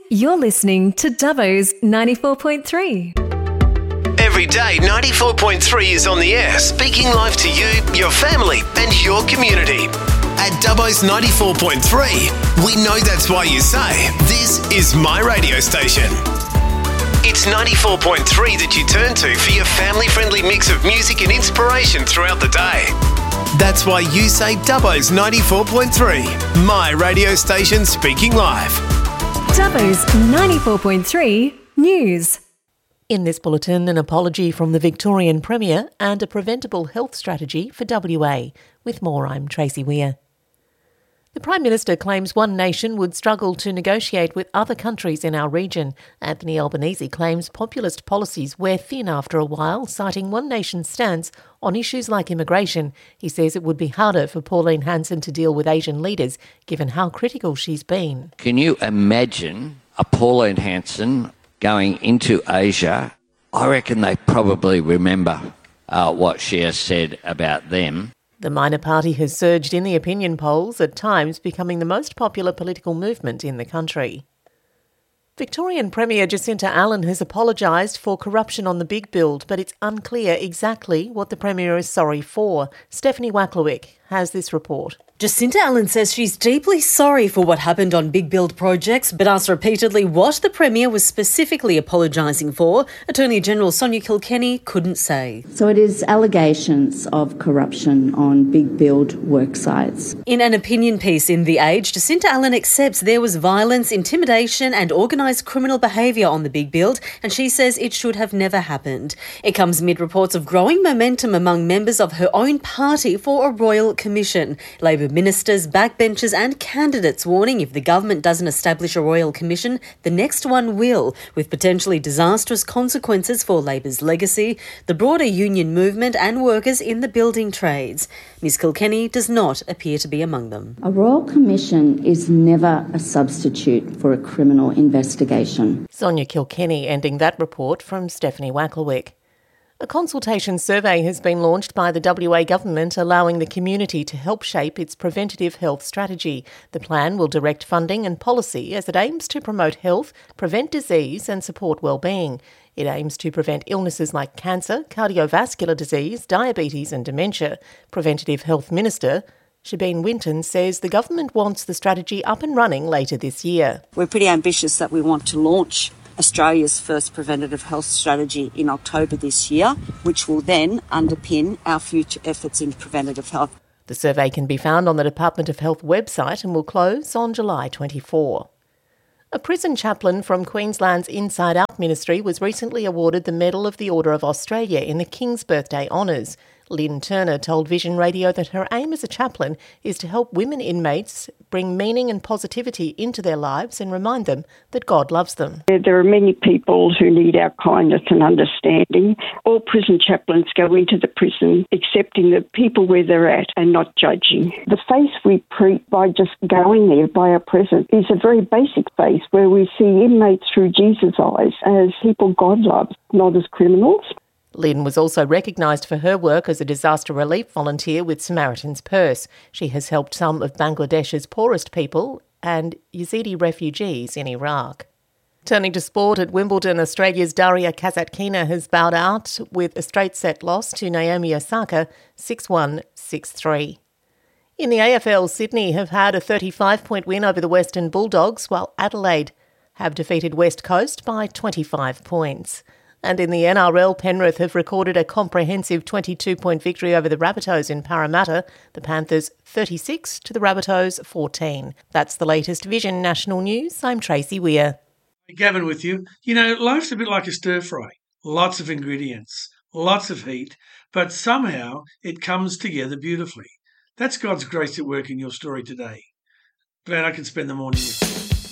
You're listening to Dubbo's 94.3. Every day, 94.3 is on the air, speaking live to you, your family, and your community. At Dubbo's 94.3, we know that's why you say, this is my radio station. It's 94.3 that you turn to for your family-friendly mix of music and inspiration throughout the day. That's why you say Dubbo's 94.3, my radio station speaking live. Dubbo's 94.3 News. In this bulletin, an apology from the Victorian Premier and a preventable health strategy for WA. With more, I'm Tracy Weir. The Prime Minister claims one nation would struggle to negotiate with other countries in our region. Anthony Albanese claims populist policies wear thin after a while, citing one nation's stance on issues like immigration. He says it would be harder for Pauline Hanson to deal with Asian leaders, given how critical she's been. Can you imagine a Pauline Hanson going into Asia? I reckon they probably remember what she has said about them. The minor party has surged in the opinion polls, at times becoming the most popular political movement in the country. Victorian Premier Jacinta Allen has apologised for corruption on the big build, but it's unclear exactly what the Premier is sorry for. Stephanie Wacklewick has this report. Jacinta Allen says she's deeply sorry for what happened on big build projects, but asked repeatedly what the Premier was specifically apologising for. Attorney General Sonia Kilkenny couldn't say. So it is allegations of corruption on big build work sites. In an opinion piece in The Age, Jacinta Allen accepts there was violence, intimidation and organised criminal behaviour on the big build, and she says it should have never happened. It comes amid reports of growing momentum among members of her own party for a royal commission. Labor ministers, backbenchers and candidates warning if the government doesn't establish a royal commission, the next one will, with potentially disastrous consequences for Labor's legacy, the broader union movement and workers in the building trades. Ms Kilkenny does not appear to be among them. A royal commission is never a substitute for a criminal investigation. Sonia Kilkenny ending that report from Stephanie Wacklewick. A consultation survey has been launched by the WA government allowing the community to help shape its preventative health strategy. The plan will direct funding and policy as it aims to promote health, prevent disease and support well-being. It aims to prevent illnesses like cancer, cardiovascular disease, diabetes and dementia. Preventative Health Minister Shabine Winton says the government wants the strategy up and running later this year. We're pretty ambitious that we want to launch Australia's first preventative health strategy in October this year, which will then underpin our future efforts in preventative health. The survey can be found on the Department of Health website and will close on July 24. A prison chaplain from Queensland's Inside Out Ministry was recently awarded the Medal of the Order of Australia in the King's Birthday Honours. Lynn Turner told Vision Radio that her aim as a chaplain is to help women inmates bring meaning and positivity into their lives and remind them that God loves them. There are many people who need our kindness and understanding. All prison chaplains go into the prison accepting the people where they're at and not judging. The faith we preach by just going there, by our presence, is a very basic faith where we see inmates through Jesus' eyes as people God loves, not as criminals. Lynn was also recognised for her work as a disaster relief volunteer with Samaritan's Purse. She has helped some of Bangladesh's poorest people and Yazidi refugees in Iraq. Turning to sport, at Wimbledon, Australia's Daria Kasatkina has bowed out with a straight set loss to Naomi Osaka 6-1, 6-3. In the AFL, Sydney have had a 35-point win over the Western Bulldogs, while Adelaide have defeated West Coast by 25 points. And in the NRL, Penrith have recorded a comprehensive 22-point victory over the Rabbitohs in Parramatta. The Panthers 36 to the Rabbitohs 14. That's the latest Vision National News. I'm Tracy Weir. Gavin with you. You know, life's a bit like a stir fry. Lots of ingredients, lots of heat, but somehow it comes together beautifully. That's God's grace at work in your story today. Glad I can spend the morning with you.